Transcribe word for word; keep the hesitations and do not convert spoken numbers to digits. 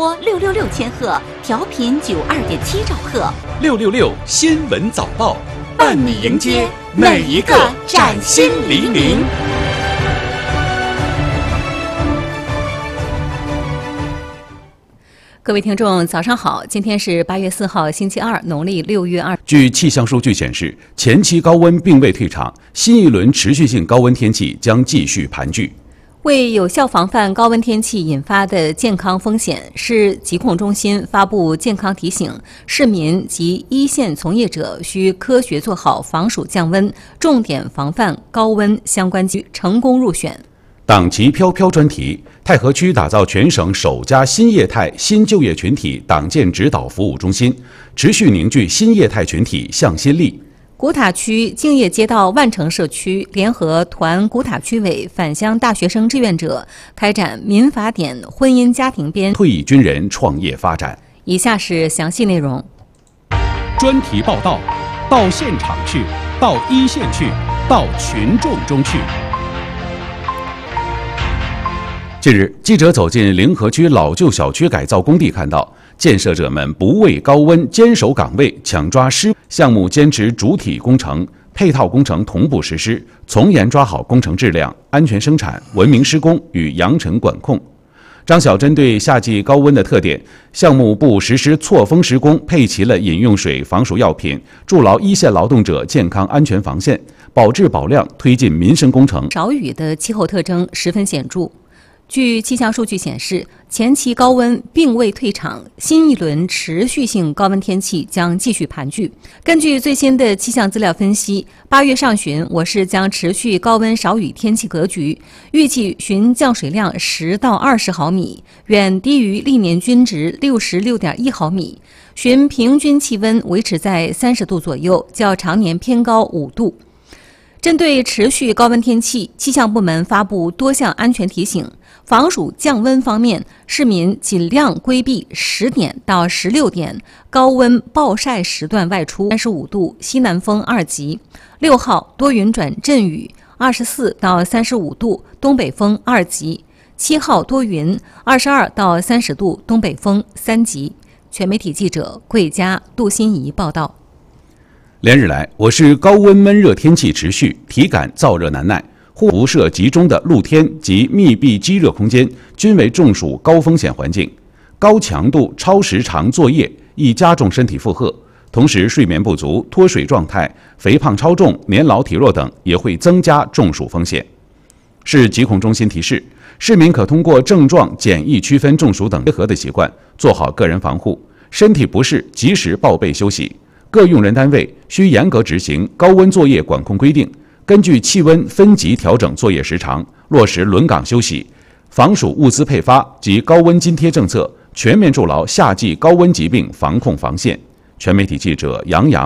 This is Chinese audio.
波六六六千赫，调频九二点七兆赫。 六六六新闻早报， 伴你迎接每一个崭新黎明。 各位听众，早上好！今天是八月四号，星期二，农历六月二。 据气象数据显示，前期高温并未退场，新一轮持续性高温天气将继续盘踞。 为有效防范高温天气引发的健康风险，市疾控中心发布健康提醒，市民及一线从业者需科学做好防暑降温，重点防范高温相关机成功入选。 党旗飘飘专题，太和区打造全省首家新业态新就业群体党建指导服务中心，持续凝聚新业态群体向心力。 古塔区敬业街道万城社区联合团古塔区委返乡大学生志愿者开展民法典婚姻家庭编， 退役军人创业发展。 以下是详细内容。 专题报道，到现场去，到一线去，到群众中去。 近日，记者走进灵河区老旧小区改造工地，看到建设者们不畏高温，坚守岗位，抢抓施项目，坚持主体工程、配套工程同步实施，从严抓好工程质量、安全生产、文明施工与扬尘管控。张晓针对夏季高温的特点，项目部实施错峰施工，配齐了饮用水、防暑药品，筑牢一线劳动者健康安全防线，保质保量，推进民生工程。 少雨的气候特征十分显著。据气象数据显示，前期高温并未退场，新一轮持续性高温天气将继续盘踞。根据最新的气象资料分析，八月上旬我市将持续高温少雨天气格局，预计旬降水量十到二十毫米，远低于历年均值六十六点一毫米。旬平均气温维持在三十度左右，较常年偏高五度。针对持续高温天气，气象部门发布多项安全提醒。防暑降温方面，市民尽量规避十点到十六点高温暴晒时段外出。三十五度西南风二级。六号多云转阵雨，二十四到三十五度东北风二级。七号多云，二十二到三十度东北风三级。全媒体记者桂佳、杜欣怡报道。 连日来，我市高温闷热天气持续，体感燥热难耐。辐射集中的露天及密闭积热空间均为中暑高风险环境，高强度超时长作业易加重身体负荷，同时睡眠不足、脱水状态、肥胖超重、年老体弱等也会增加中暑风险。市疾控中心提示，市民可通过症状简易区分中暑等结合的习惯，做好个人防护，身体不适及时报备休息。各用人单位需严格执行高温作业管控规定，根据气温分级调整作业时长，落实轮岗休息，防暑物资配发及高温津贴政策，全面筑牢夏季高温疾病防控防线。全媒体记者杨洋